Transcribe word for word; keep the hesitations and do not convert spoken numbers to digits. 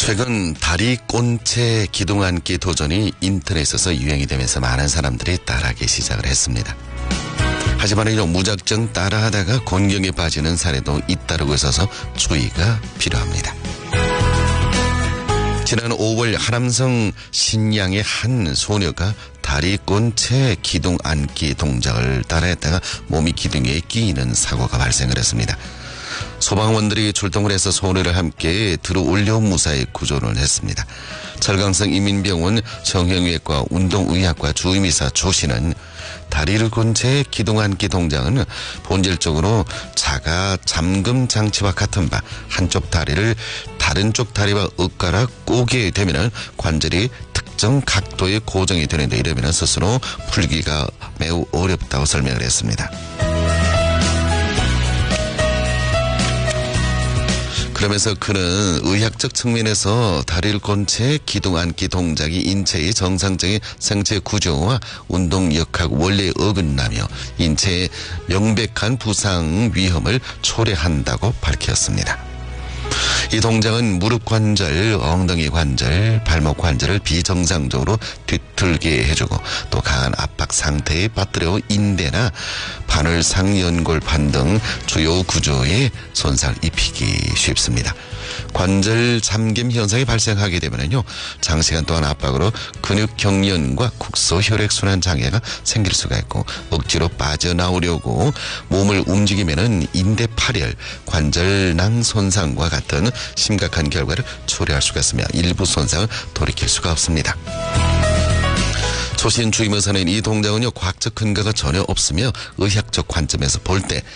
최근 다리 꼰체 기둥 앉기 도전이 인터넷에서 유행이 되면서 많은 사람들이 따라하기 시작을 했습니다. 하지만 이런 무작정 따라하다가 곤경에 빠지는 사례도 잇따르고 있어서 주의가 필요합니다. 지난 오월 하남성 신양의 한 소녀가 다리 꼰체 기둥 앉기 동작을 따라했다가 몸이 기둥에 끼이는 사고가 발생을 했습니다. 소방원들이 출동을 해서 소녀를 함께 들어 올려 무사히 구조를 했습니다. 철강성 인민병원 정형외과 운동의학과 주임의사 조 씨는 다리를 꼰 채 기둥 앉기 동작은 본질적으로 자가 잠금 장치와 같은 바 한쪽 다리를 다른 쪽 다리와 엇갈아 꼬게 되면 관절이 특정 각도에 고정이 되는데 이러면 스스로 풀기가 매우 어렵다고 설명을 했습니다. 그러면서 그는 의학적 측면에서 다리를 꼰 채 기둥 앉기 동작이 인체의 정상적인 생체 구조와 운동역학 원리에 어긋나며 인체의 명백한 부상 위험을 초래한다고 밝혔습니다. 이 동작은 무릎 관절, 엉덩이 관절, 발목 관절을 비정상적으로 뒤틀게 해주고 또 강한 압박 상태에 빠뜨려 인대나 바늘상 연골판 등 주요 구조에 손상을 입히기 쉽습니다. 관절 잠김 현상이 발생하게 되면요 장시간 동안 압박으로 근육 경련과 국소 혈액순환 장애가 생길 수가 있고 억지로 빠져나오려고 몸을 움직이면은 인대 파열, 관절낭 손상과 같은 심각한 결과를 초래할 수가 있으며 일부 손상을 돌이킬 수가 없습니다. 조신 주임의사는 이 동작은요 과학적 근거가 전혀 없으며 의학적 관점에서 볼 때